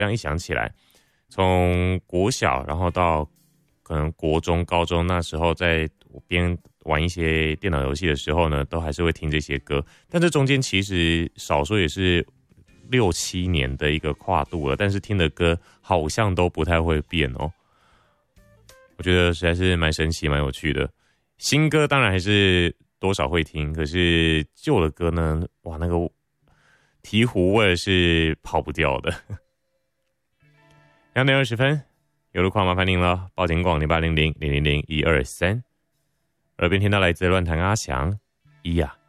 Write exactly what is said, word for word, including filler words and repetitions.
这样一想起来，从国小然后到可能国中、高中那时候，在边玩一些电脑游戏的时候呢，都还是会听这些歌。但这中间其实少说也是六七年的一个跨度了，但是听的歌好像都不太会变哦。我觉得实在是蛮神奇、蛮有趣的。新歌当然还是多少会听，可是旧的歌呢，哇，那个醍醐味是跑不掉的。两点二十分。有路况麻烦您了，报警广零八零零零零零一二三，耳边听到来自乱弹阿翔，咿呀